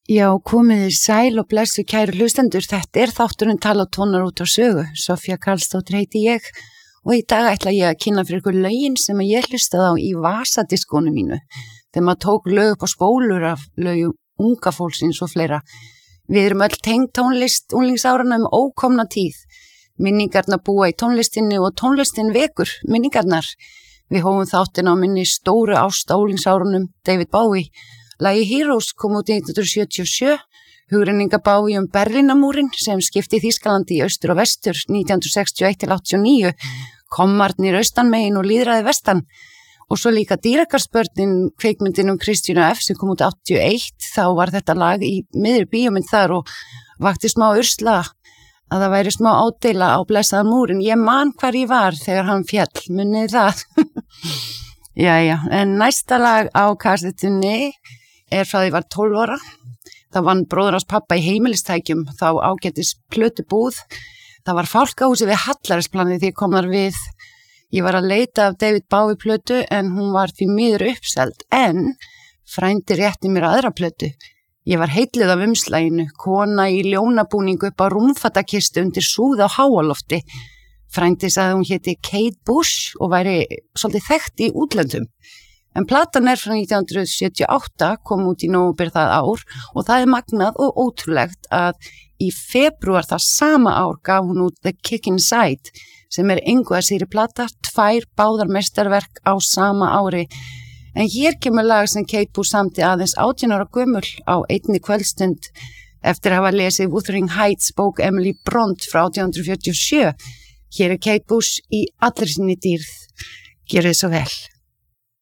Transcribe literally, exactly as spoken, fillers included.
Já, komiði sæl og blessu kæru hlustendur, þetta er þátturinn Tala og tónar út á sögu, Soffía Karlsdóttir heiti ég og í dag ætla ég að kynna fyrir ykkur lögin sem ég hlustaði á í vasadiskónu mínu, þegar maður tók lög upp á spólur af lögum unga fólksins og fleira. Við erum öll tengd tónlist unglingsáranna um ókomna tíð, minningarnar búa í tónlistinni og tónlistin vekur minningarnar. Við hófum þáttin á minni stóru ást á unglingsárunum David Bowie. Lagi Heroes kom út í nítján hundruð sjötíu og sjö, hugrenninga Bowie um Berlínarmúrinn sem skipti Þýskalandi í austur og vestur nítján hundruð sextíu og eitt til áttatíu og níu, kommarnir austanmegin og lýðræði vestan og svo líka Dýrakarsbörnin, kveikmyndin um Kristínu F sem kom út áttatíu og eitt, þá var þetta lag í miðri bíómynd þar og vakti smá ursla að það væri smá ádeila á blessaðan múrinn. Ég man hvar ég var þegar hann fjall, munið það. Jæja, en næsta lag á kassettunni er frá því var tólf ára. Það vann bróður hans pappa í heimilistækjum, þá ágætis plötubúð. Það var fálkahúsi við Hallarsplanið því ég kom þar við. Ég var að leita af David Bowie plötu en hún var því miður uppseld, en frændi rétti mér aðra plötu. Ég var heitluð af umslaginu, kona í ljónabúningu upp á rúmfattakistu undir súð á háalofti. Frændi sagði hún héti Kate Bush og væri svolítið þekkt í útlöndum. En platan er frá nítján hundruð sjötíu og átta, kom út í nóvember það ár og það er magnað og ótrúlegt að í febrúar það sama ár gaf hún út The Kick Inside sem er engu að síri plata, tvær báðar mestarverk á sama ári. En hér kemur lag sem Kate Bush samti aðeins átján ára gömul á einni kvöldstund eftir að hafa lesið Wuthering Heights bók Emily Bront frá átján hundruð fjörutíu og sjö. Hér er Kate Bush í allri sinni dýrð. Gjörið svo vel.